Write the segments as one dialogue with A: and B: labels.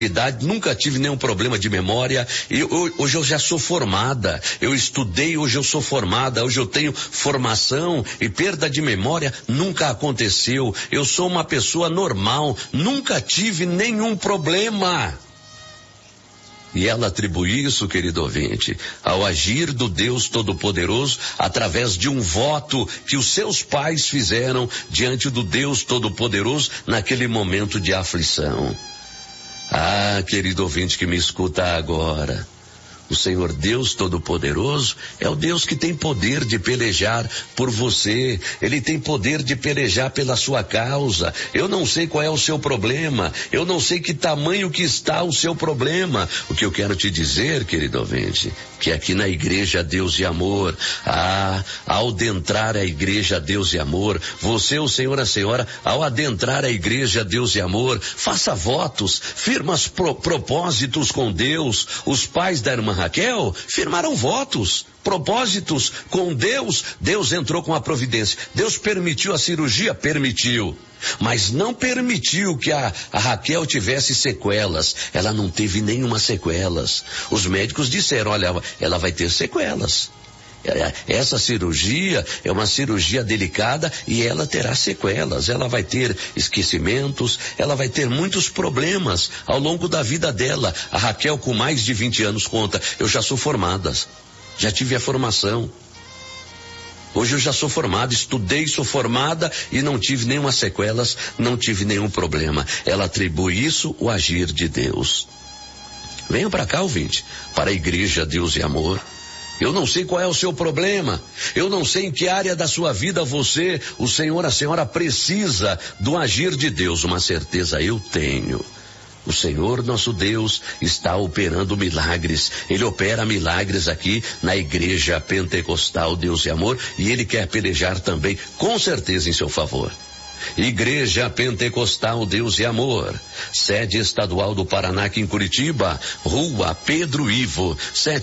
A: Nunca tive nenhum problema de memória. Hoje eu já sou formada. Eu estudei, hoje eu sou formada. Hoje eu tenho formação e perda de memória nunca aconteceu. Eu sou uma pessoa normal. Nunca tive nenhum problema. E ela atribui isso, querido ouvinte, ao agir do Deus Todo-Poderoso através de um voto que os seus pais fizeram diante do Deus Todo-Poderoso naquele momento de aflição. Ah, querido ouvinte que me escuta agora, o Senhor Deus Todo-Poderoso é o Deus que tem poder de pelejar por você. Ele tem poder de pelejar pela sua causa. Eu não sei qual é o seu problema. Eu não sei que tamanho que está o seu problema. O que eu quero te dizer, querido ouvinte, que aqui na Igreja Deus e Amor, ao adentrar a Igreja Deus e Amor, você, o Senhor, a Senhora, ao adentrar a Igreja Deus e Amor, faça votos, firma propósitos com Deus. Os pais da irmã Raquel firmaram votos, propósitos com Deus. Deus entrou com a providência. Deus permitiu a cirurgia? Permitiu. Mas não permitiu que a Raquel tivesse sequelas. Ela não teve nenhuma sequelas. Os médicos disseram, olha, ela vai ter sequelas. Essa cirurgia é uma cirurgia delicada e ela terá sequelas. Ela vai ter esquecimentos, ela vai ter muitos problemas ao longo da vida dela. A Raquel, com mais de 20 anos, conta, eu já sou formada, já tive a formação. Hoje eu já sou formada, estudei, sou formada e não tive nenhuma sequelas, não tive nenhum problema. Ela atribui isso ao agir de Deus. Venha para cá, ouvinte, para a Igreja Deus e Amor. Eu não sei qual é o seu problema. Eu não sei em que área da sua vida você, o Senhor, a Senhora precisa do agir de Deus. Uma certeza eu tenho. O Senhor, nosso Deus, está operando milagres. Ele opera milagres aqui na Igreja Pentecostal Deus e Amor e Ele quer pelejar também, com certeza, em seu favor. Igreja Pentecostal Deus e Amor, sede estadual do Paraná, aqui em Curitiba, Rua Pedro Ivo,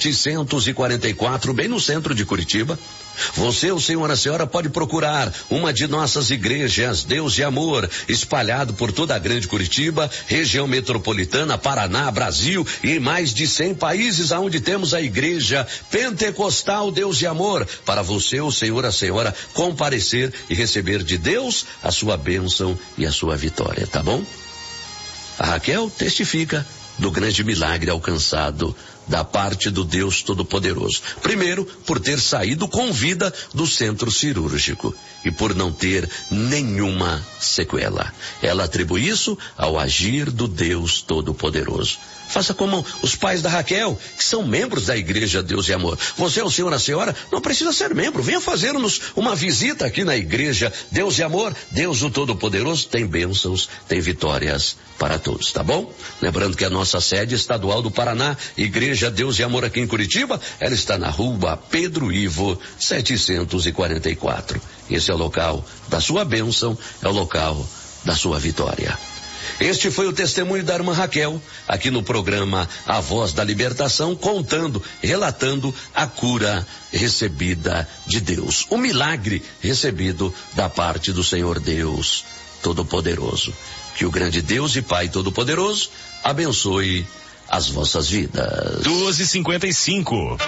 A: 744, bem no centro de Curitiba. Você, o Senhor, a Senhora, pode procurar uma de nossas igrejas Deus e Amor, espalhado por toda a grande Curitiba, região metropolitana, Paraná, Brasil e em mais de 100 países aonde temos a Igreja Pentecostal Deus e Amor, para você, o Senhor, a Senhora, comparecer e receber de Deus a sua bênção e a sua vitória, tá bom? A Raquel testifica do grande milagre alcançado da parte do Deus Todo-Poderoso. Primeiro, por ter saído com vida do centro cirúrgico e por não ter nenhuma sequela. Ela atribui isso ao agir do Deus Todo-Poderoso. Faça como os pais da Raquel, que são membros da Igreja Deus e Amor. Você, o Senhor, a Senhora, não precisa ser membro. Venha fazer-nos uma visita aqui na Igreja Deus e Amor. Deus, o Todo-Poderoso, tem bênçãos, tem vitórias para todos, tá bom? Lembrando que a nossa sede estadual do Paraná, Igreja Deus e Amor aqui em Curitiba, ela está na Rua Pedro Ivo, 744. Esse é o local da sua bênção, é o local da sua vitória. Este foi o testemunho da irmã Raquel, aqui no programa A Voz da Libertação, relatando a cura recebida de Deus. O milagre recebido da parte do Senhor Deus Todo-Poderoso. Que o grande Deus e Pai Todo-Poderoso abençoe as vossas vidas.
B: 2h55.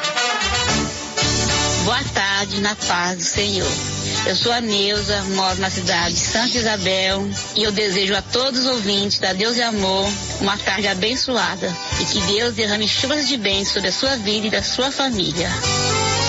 C: Boa tarde, na paz do Senhor. Eu sou a Neuza, moro na cidade de Santa Isabel e eu desejo a todos os ouvintes da Deus e Amor uma tarde abençoada e que Deus derrame chuvas de bênçãos sobre a sua vida e da sua família.